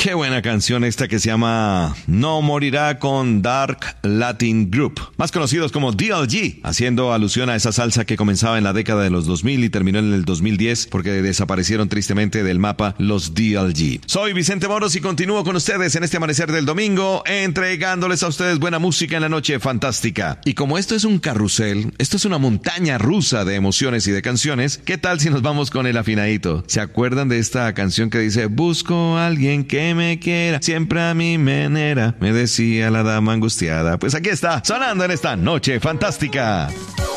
Qué buena canción esta que se llama No Morirá con Dark Latin Group, más conocidos como DLG, haciendo alusión a esa salsa que comenzaba en la década de los 2000 y terminó en el 2010 porque desaparecieron tristemente del mapa los DLG. Soy Vicente Moros y continúo con ustedes en este amanecer del domingo, entregándoles a ustedes buena música en la noche fantástica. Y como esto es un carrusel, esto es una montaña rusa de emociones y de canciones, ¿qué tal si nos vamos con el afinadito? ¿Se acuerdan de esta canción que dice busco a alguien que me quiera, siempre a mi manera, me decía la dama angustiada? Pues aquí está, sonando en esta noche fantástica.